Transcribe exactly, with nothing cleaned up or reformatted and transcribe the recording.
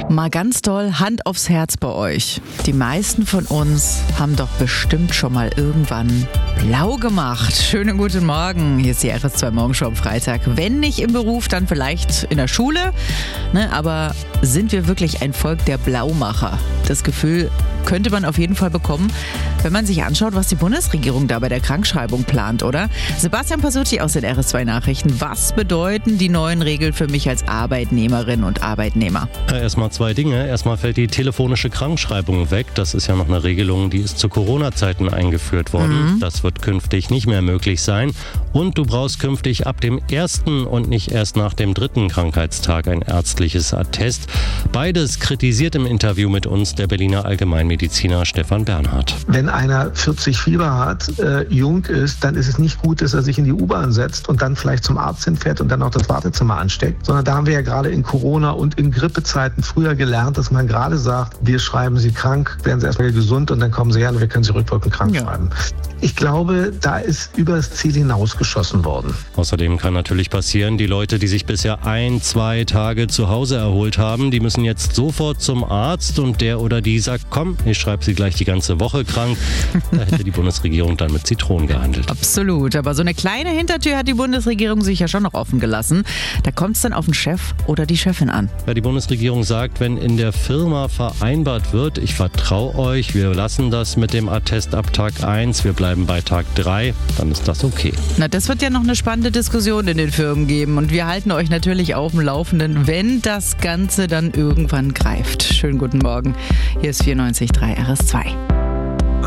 Mal ganz doll Hand aufs Herz bei euch. Die meisten von uns haben doch bestimmt schon mal irgendwann blau gemacht. Schönen guten Morgen. Hier ist die R S zwei Morgenshow am Freitag. Wenn nicht im Beruf, dann vielleicht in der Schule. Ne, aber sind wir wirklich ein Volk der Blaumacher? Das Gefühl könnte man auf jeden Fall bekommen, wenn man sich anschaut, was die Bundesregierung da bei der Krankschreibung plant, oder? Sebastian Pasutti aus den R S zwei Nachrichten. Was bedeuten die neuen Regeln für mich als Arbeitnehmerin und Arbeitnehmer? Ja, erstmal zwei Dinge. Erstmal fällt die telefonische Krankschreibung weg. Das ist ja noch eine Regelung, die ist zu Corona-Zeiten eingeführt worden. Mhm. Das wird künftig nicht mehr möglich sein. Und du brauchst künftig ab dem ersten und nicht erst nach dem dritten Krankheitstag ein ärztliches Attest. Beides kritisiert im Interview mit uns der Berliner Allgemeinmediziner Stefan Bernhard. Wenn einer vierzig Fieber hat, äh, jung ist, dann ist es nicht gut, dass er sich in die U-Bahn setzt und dann vielleicht zum Arzt hinfährt und dann auch das Wartezimmer ansteckt. Sondern da haben wir ja gerade in Corona und in Grippezeiten früher gelernt, dass man gerade sagt, wir schreiben Sie krank, werden Sie erstmal gesund und dann kommen Sie her und wir können Sie rückwirkend krank ja. schreiben. Ich glaube, da ist übers Ziel hinausgeschossen worden. Außerdem kann natürlich passieren, die Leute, die sich bisher ein, zwei Tage zu Hause erholt haben, die müssen jetzt sofort zum Arzt und der oder die sagt, komm, ich schreibe Sie gleich die ganze Woche krank. Da hätte die Bundesregierung dann mit Zitronen gehandelt. Absolut, aber so eine kleine Hintertür hat die Bundesregierung sich ja schon noch offen gelassen. Da kommt es dann auf den Chef oder die Chefin an. Ja, die Bundesregierung sagt, wenn in der Firma vereinbart wird, ich vertraue euch, wir lassen das mit dem Attest ab Tag eins, wir bleiben bei Tag drei, dann ist das okay. Na, das wird ja noch eine spannende Diskussion in den Firmen geben und wir halten euch natürlich auf dem Laufenden, wenn das Ganze dann irgendwann greift. Schönen guten Morgen, hier ist vierundneunzig Komma drei R S zwei.